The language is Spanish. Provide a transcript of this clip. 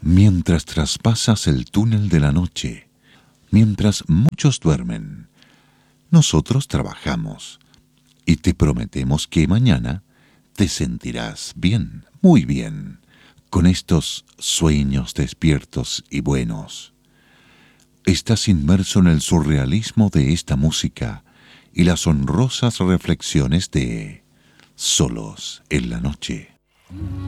Mientras traspasas el túnel de la noche, mientras muchos duermen, nosotros trabajamos y te prometemos que mañana te sentirás bien, muy bien, con estos sueños despiertos y buenos. Estás inmerso en el surrealismo de esta música y las honrosas reflexiones de Solos en la Noche.